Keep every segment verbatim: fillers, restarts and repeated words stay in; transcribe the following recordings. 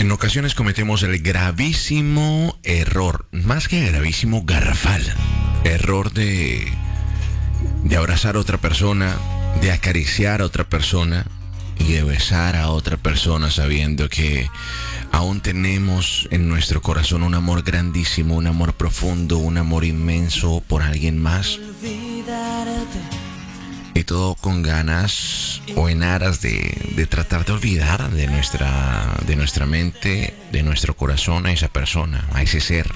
En ocasiones cometemos el gravísimo error, más que gravísimo, garrafal, error de, de abrazar a otra persona, de acariciar a otra persona y de besar a otra persona sabiendo que aún tenemos en nuestro corazón un amor grandísimo, un amor profundo, un amor inmenso por alguien más. Y todo con ganas o en aras de, de tratar de olvidar de nuestra, de nuestra mente, de nuestro corazón a esa persona, a ese ser.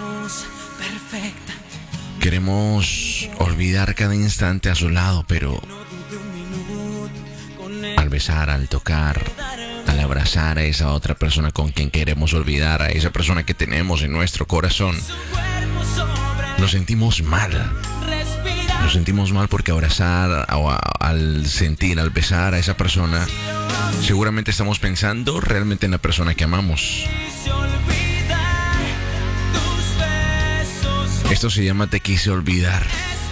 Queremos olvidar cada instante a su lado, pero al besar, al tocar, al abrazar a esa otra persona con quien queremos olvidar, a esa persona que tenemos en nuestro corazón, nos sentimos mal. Nos sentimos mal porque abrazar, o a, al sentir, al besar a esa persona, seguramente estamos pensando realmente en la persona que amamos. Esto se llama Te quise olvidar.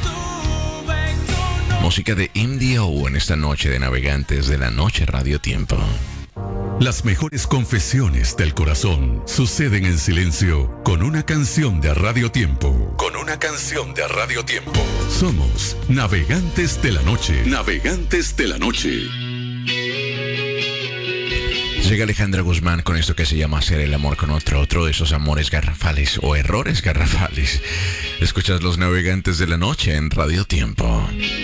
Música de Indio en esta noche de Navegantes de la Noche Radio Tiempo. Las mejores confesiones del corazón suceden en silencio con una canción de Radio Tiempo. Con una canción de Radio Tiempo. Somos Navegantes de la Noche. Navegantes de la Noche. Llega Alejandra Guzmán con esto que se llama Hacer el amor con otro, otro de esos amores garrafales o errores garrafales. Escuchas Los Navegantes de la Noche en Radio Tiempo.